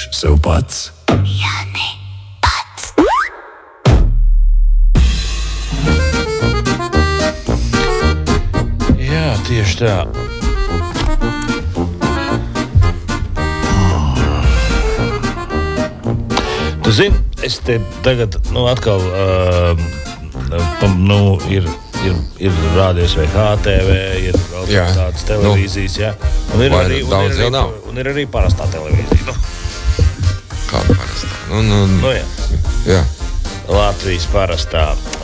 sev pats. Jāni, pats. Jā, tieši tā. Tu zini, es te tagad, atkal, ir rādījis vai HTV, ir vēl tādas televīzijas, jā. Un ir arī parastā televīzija, Kāda parastā? Jā. Latvijas parastā.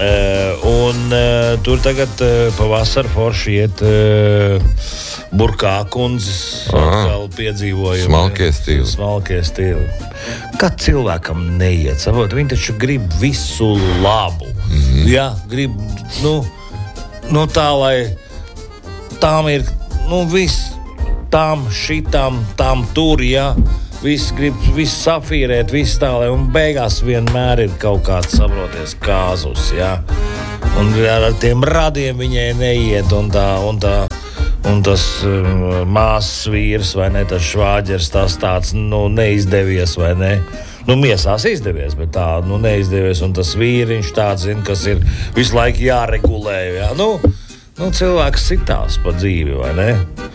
Tur tagad pavasar forši iet Burkā kundzes atkal piedzīvojumi. Smalkie stili. Kā cilvēkam neiet, saprot, viņi taču grib visu labu. Jā, grib, tā, lai tām ir, viss, tām, šitām, tām tur, jā. Viss grib, viss safīrēt, viss tā, lai un beigās vienmēr ir kaut kāds, saproties, kāzus, jā. Un ar tiem radiem viņai neiet, un tas māsas vīrs, vai ne, tas švāģers, tas tāds, neizdevies, vai ne. Miesās izdevies, bet tā, neizdevies, un tas vīriņš tāds, kas ir visu laiku jāregulē, jā. Cilvēks sitās pa dzīvi, vai ne?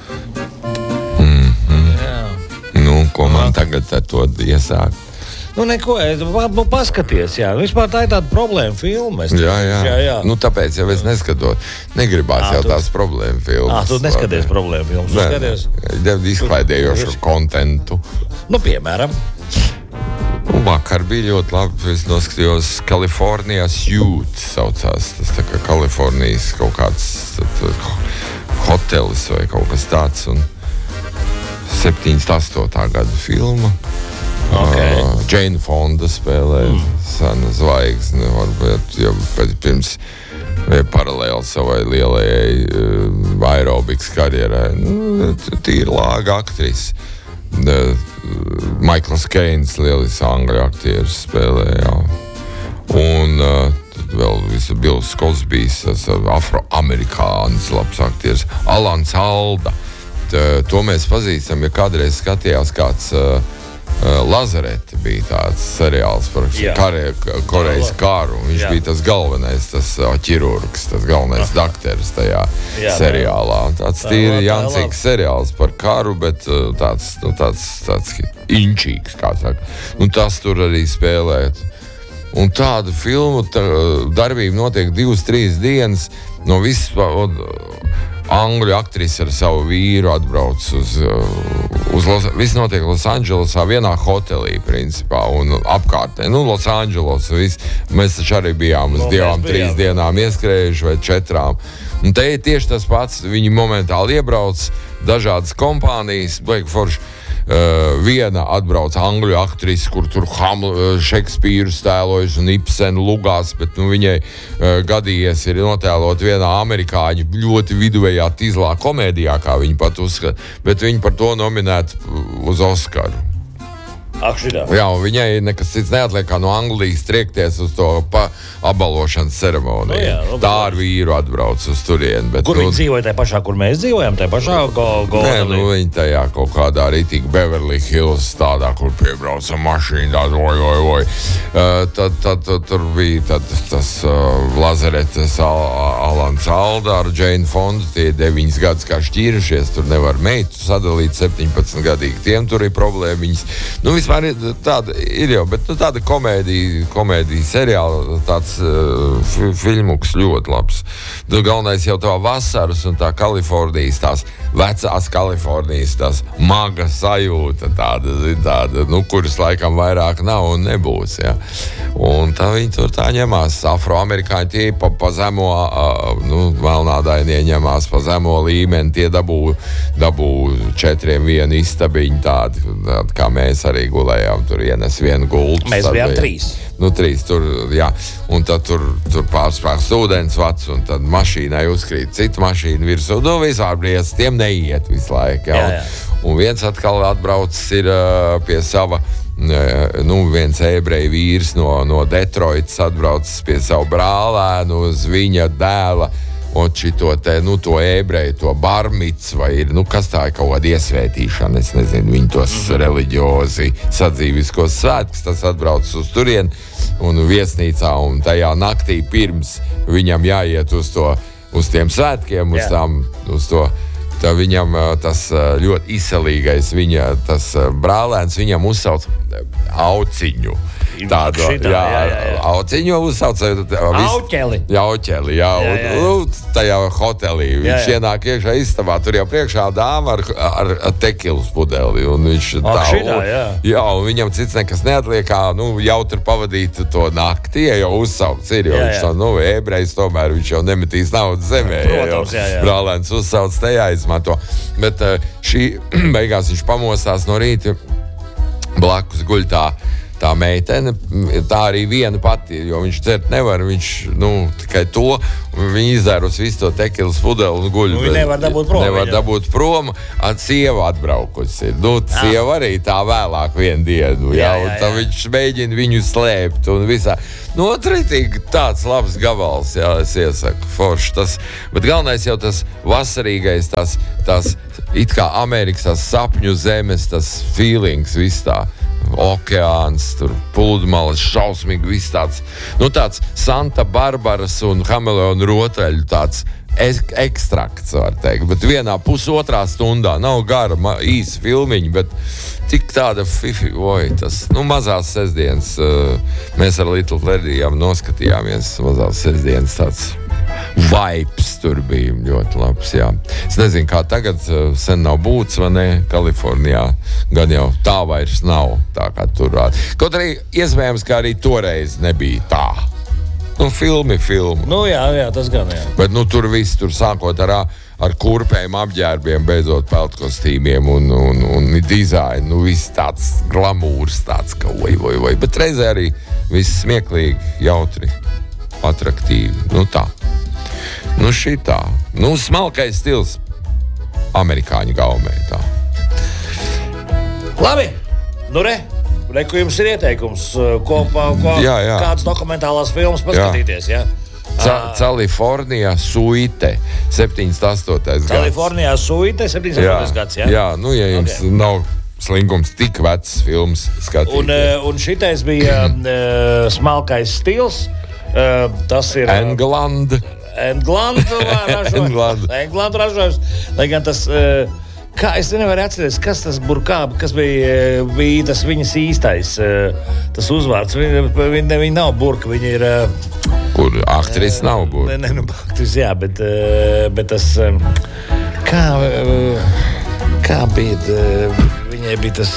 Ko man tagad ar to iesāk? Neko, paskaties, jā. Vispār tā ir tāda problēma filma. Jā. Tāpēc jau es neskatos. Negribās jau tās problēma filmas. Tu neskaties problēma filmas. Tu skaties? Izklaidējošu kontentu. Piemēram. Vakar bija ļoti labi. Es noskatījos California's Youth saucās. Tas tā kā Kalifornijas kaut kāds hotelis vai kaut kas tāds. 78. gada filma. Jane Fonda spēlē Sana zvaigzne, varbūt jau pirms paralēli savai lielajai aerobikas karjerai. Tīri lāga aktrise. Maikls Keins, lielisks angļu aktieris, spēlē, jā. Un tad vēl visu Bills Cosbijs, tas afroamerikānis labs aktieris, Alans Alda. To mēs pazīstam, ja kādreiz skatījās kāds Lazarete bija tāds seriāls par Korejas karu. Viņš bija tas galvenais, tas ķirurgs, tas galvenais dakteris tajā seriālā. Tāds tīri jancīgs seriāls par karu, bet tāds inčīgs, kā saka. Tas tur arī spēlēt. Un tādu filmu darbība notiek 2-3 dienas no visas angļu aktrise ar savu vīru atbrauc viss notiek Losandželosā vienā hotelī, principā, un apkārtnē. Losandželos, mēs taču arī bijām uz 2-3 dienām ieskrējuši vai 4. Un te ir tieši tas pats, viņi momentāli iebrauc, dažādas kompānijas, Blake Forge, viena atbrauc angļu aktrise, kur tur Šekspīru stēlojas un Ibsenu lugās, bet viņai gadījies ir notēlot vienā amerikāņu ļoti viduvējā tīzlā komēdijā, kā viņi pat uzskata, bet viņi par to nominēti uz Oskaru. Jā, un viņai nekas cits neatliek kā no Anglijas triekties uz to apbalvošanas ceremoniju. Tā ar vīru atbrauc uz turieni. Kur viņi dzīvoja tajā pašā, kur mēs dzīvojam? Tajā pašā viņi tajā kaut kādā rītīgi Beverly Hills tādā, kur piebrauca mašīna, Tad tur bija tas Lazaretes Alans Alda ar Jane Fonda, tie 9 gadus kā šķīrušies, tur nevar meitu sadalīt 17 gadīgi. Tiem tur ir problēma. Viņas tāda ir jau, bet tāda komēdija seriāla, tāds filmuks ļoti labs. Galvenais jau tā vasaras un tā Kalifornijas, tās vecās Kalifornijas, tās maga sajūta, tāda, kuras laikam vairāk nav un nebūs, jā. Un tā viņi tur tā ņemās, afroamerikāņi tie pa zemo, melnādainie ņemās pa zemo līmeni, tie dabū 4-1 istabiņu tādi, kā mēs arī gulējām, tur ienes vienu gultu. Mēs bijām 3. 3 tur, jā. Un tad tur pārspēks ūdens vats, un tad mašīnai uzkrīt cita mašīna virsū. Vispār briesas, tiem neiet visu laiku, jā. Un viens atkal atbraucis ir pie sava, viens ebreju vīrs no Detroitas atbraucis pie savu brālēnu uz viņa dēla un šito te, to ebreju, to barmicu, vai ir, kas tā ir kaut kāda iesvētīšana, es nezinu, viņi tos reliģiozi sadzīviskos svētkus, tas atbrauc uz turien un viesnīcā, un tajā naktī pirms viņam jāiet uz tiem svētkiem, uz to. Tā viņam tas ļoti izsalīgais, tas brālēns viņam uzsauc Auciņu. Tādu, Auciņu uzsauc. Auķeli, jā. Tajā hotelī. Viņš ienāk iekšā istabā, tur jau priekšā dāma ar tekilas pudeli. Un viņš un viņam cits nekas neatliek, jautri pavadīt to nakti, ja jau uzsauc ir, jo viņš ebrejs tomēr, viņš jau nemetīs naudu zemē. Protams, brālēns uzsauc tajā izmanto. Bet šī beigās viņš pamostās no rīta, blakus guļ tā meitene, tā arī viena pati, jo viņš dzert nevar, viņš, tikai to, viņi izdēros visu to tekilas pudeli un guļ. Viņi nevar dabūt prom. Sieva atbraukusi. Sieva arī tā vēlāk vienu dienu, un tā viņš mēģina viņu slēpt un visā. Tritīgi tāds labs gabals, es iesaku, forši tas. Bet galvenais jau tas vasarīgais, tas it kā Amerikas, tas sapņu zemes, tas feelings, viss tā. Okeāns, tur pludmales, šausmīgi, viss tāds, tāds Santa Barbaras un Hameleona rotaļu tāds ekstrakts, var teikt, bet vienā pusotrā stundā, nav gara, īsa filmiņa, bet tik tāda tas, mazās sestdienas, mēs ar Little Freddyjām noskatījāmies, mazās sestdienas tāds vibes tur bija ļoti labs, jā. Es nezinu, kā tagad, sen nav būts, vai ne, Kalifornijā, gan jau tā vairs nav, tā kā tur rāda. Kaut arī iespējams, ka arī toreiz nebija tā. Filmi. Jā, tas gan, jā. Bet, tur viss, tur sākot ar kurpēm, apģērbiem, beidzot peltkostīmiem un dizainu, viss tāds glamūrs, tāds, ka oj. Bet reizē arī viss smieklīgi, jautri, atraktīvi, tā. Šitā. Smalkais stils amerikāņu gaumē, tā. Labi, Reku jums ir ieteikums, kādas dokumentālās filmas paskatīties, jā? Kalifornijā Suite, 78. gads. Kalifornijā Suite, 78. gads, jā? Jā, ja jums nav slinkums tik vecs filmas skatīties. Un šitais bija smalkais stils, tas ir... England ražojums, lai gan tas... Kā es nevaru atcerēties, kas tas burkā, kas bija tas viņas īstais, tas uzvārds. Viņa nav burka, viņa ir... Kur aktris nav burka? Aktris, jā, bet tas... Kā bija? Viņai bija tas...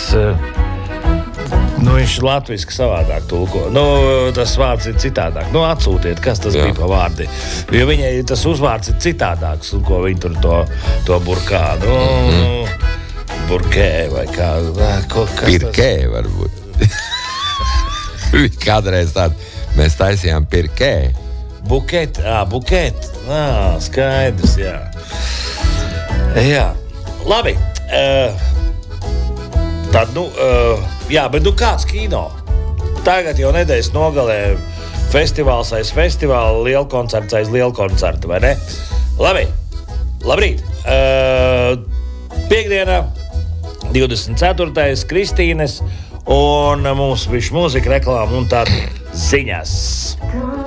viņš latviski savādāk tulko. Tas vārds ir citādāk. Atsūtiet, kas tas bija pa vārdi. Jo viņai tas uzvārds ir citādāks, ko viņi tur to burkā. Burkē vai kā. Pirkē varbūt. Kādreiz tādu mēs taisījām pirkē. Buket. Skaidrs, jā. Jā. Labi. Tad, jā, bet kāds kino? Tagad jau nedēļas nogalē festivāls aiz festivāla, lielkoncerts aiz lielkoncerta, vai ne? Labi, labrīt. Piektdienā, 24. Kristīnes, un mums bišķi mūzika reklāma un tad ziņas.